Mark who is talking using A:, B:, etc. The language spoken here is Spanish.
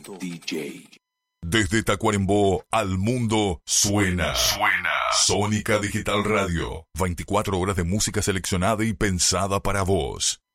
A: DJ.
B: Desde Tacuarembó al mundo suena. Sónica Digital Radio. 24 horas de música seleccionada y pensada para vos.